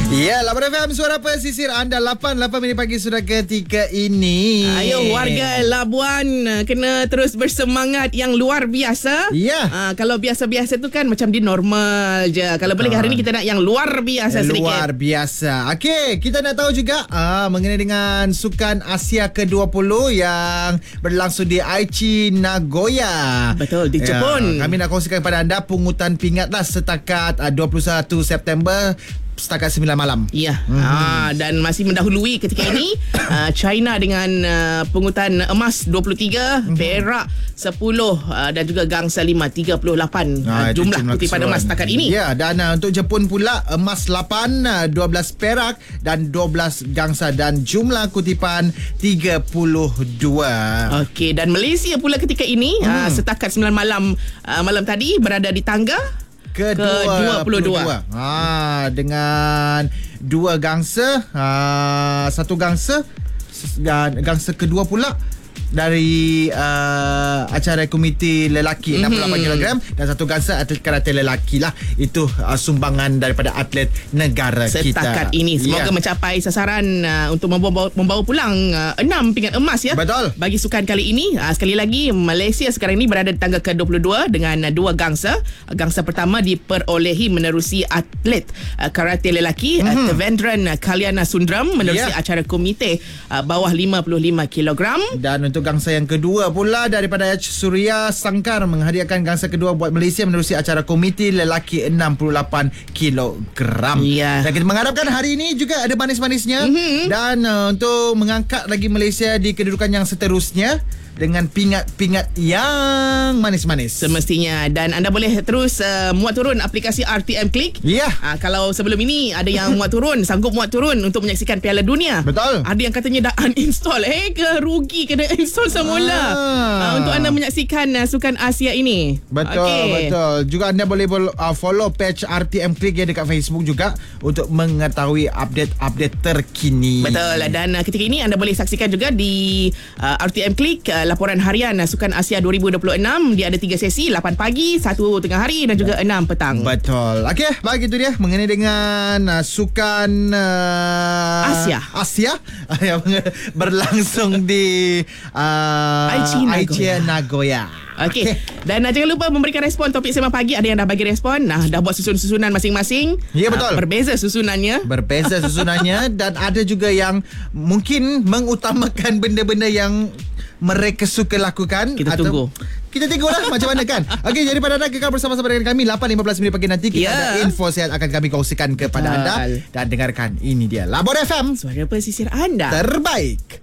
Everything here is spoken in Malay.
Ya, Lapan FM Suara Pesisir anda 8 minit pagi sudah ketika ini. Ayo warga Labuan kena terus bersemangat yang luar biasa. Ya. Kalau biasa-biasa tu kan macam dia normal je. Kalau boleh hari ni kita nak yang luar biasa sedikit. Luar biasa. Okey, kita nak tahu juga mengenai dengan Sukan Asia ke-20 yang berlangsung di Aichi, Nagoya. Betul, di Jepun. Kami nak kongsikan kepada anda pungutan pingatlah setakat 21 September setakat 9 malam. Ya. Dan masih mendahului ketika ini China dengan pungutan emas 23, perak 10 dan juga gangsa 5 38 jumlah kutipan emas setakat ini. Ya, dan untuk Jepun pula emas 8, 12 perak dan 12 gangsa dan jumlah kutipan 32. Okey, dan Malaysia pula ketika ini setakat 9 malam malam tadi berada di tangga ke-22. Dengan 2 gangsa, 1 gangsa dan gangsa kedua pula dari acara komiti lelaki 68 kg dan 1 gangsa atlet karate lelaki lah. Itu sumbangan daripada atlet negara kita setakat ini. Semoga mencapai sasaran untuk membawa pulang 6 pingat emas ya. Betul. Bagi sukan kali ini. Sekali lagi Malaysia sekarang ini berada di tangga ke-22 dengan 2 gangsa. Gangsa pertama diperolehi menerusi atlet karate lelaki Devendran Kalyana Sundram menerusi acara komite bawah 55 kg. Dan untuk gangsa yang kedua pula daripada Surya Sangkar menghadiahkan gangsa kedua buat Malaysia menerusi acara komiti lelaki 68 kilogram. Dan kita mengharapkan hari ini juga ada manis-manisnya dan untuk mengangkat lagi Malaysia di kedudukan yang seterusnya dengan pingat-pingat yang manis-manis semestinya. Dan anda boleh terus muat turun aplikasi RTM Click. Kalau sebelum ini ada yang sanggup muat turun untuk menyaksikan Piala Dunia. Betul. Ada yang katanya dah uninstall. Rugi kena install semula untuk anda menyaksikan Sukan Asia ini. Betul. Juga anda boleh follow page RTM Click ya dekat Facebook juga untuk mengetahui update terkini. Betul. Dan ketika ini anda boleh saksikan juga di RTM Click laporan harian Sukan Asia 2026. Dia ada 3 sesi, 8 pagi, 1 tengah hari dan juga 6 petang. Betul. Okey, baik itu dia mengenai dengan Sukan Asia yang berlangsung di Aichi, Nagoya. Okey. Dan jangan lupa memberikan respon topik Sembang Pagi. Ada yang dah bagi respon, dah buat susunan masing-masing. Ya, betul. Berbeza susunannya dan ada juga yang mungkin mengutamakan benda-benda yang mereka suka lakukan. Kita tunggu lah macam mana kan. Okey, jadi pada anda kekal bersama-sama dengan kami 8.15 minit pagi nanti kita ada info sihat akan kami kongsikan kepada anda. Dan dengarkan ini dia Labuan FM, Suara Pesisir anda terbaik.